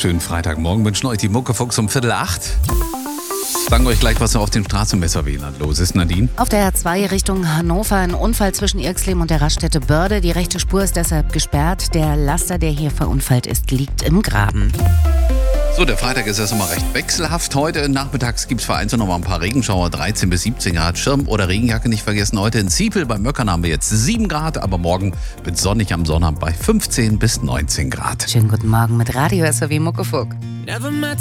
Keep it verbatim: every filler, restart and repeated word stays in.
Schönen Freitagmorgen wünschen euch die Muckefuchs um Viertel acht. Sagen euch gleich, was so auf dem Straßenmesser-W L A N los ist, Nadine. Auf der R zwei Richtung Hannover ein Unfall zwischen Irxleben und der Raststätte Börde. Die rechte Spur ist deshalb gesperrt. Der Laster, der hier verunfallt ist, liegt im Graben. So, der Freitag ist erst einmal recht wechselhaft. Heute nachmittags gibt es vereinzelt noch mal ein paar Regenschauer, dreizehn bis siebzehn Grad. Schirm oder Regenjacke nicht vergessen. Heute in Ziepel bei Möckern haben wir jetzt sieben Grad, aber morgen wird sonnig am Sonnabend bei fünfzehn bis neunzehn Grad. Schönen guten Morgen mit Radio S W Muckefuck. Never met